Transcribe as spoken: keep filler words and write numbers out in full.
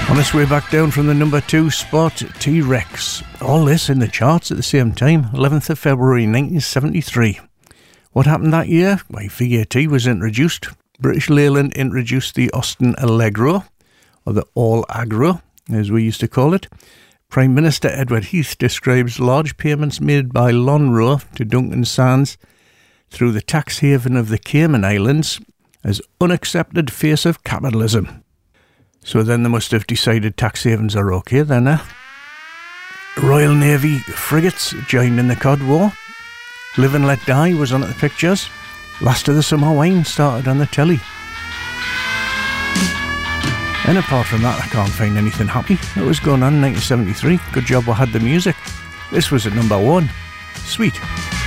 On its way back down from the number two spot, T-Rex. All this in the charts at the same time, eleventh of February nineteen seventy-three. What happened that year? Why, V A T was introduced. British Leyland introduced the Austin Allegro, or the All Agro, as we used to call it. Prime Minister Edward Heath describes large payments made by Lonhro to Duncan Sands through the tax haven of the Cayman Islands as unaccepted face of capitalism. So then they must have decided tax havens are okay then, eh? Royal Navy frigates joined in the Cod War. Live and Let Die was on at the pictures. Last of the Summer Wine started on the telly. And apart from that, I can't find anything happy that was going on in nineteen seventy-three. Good job we had the music. This was at number one. Sweet.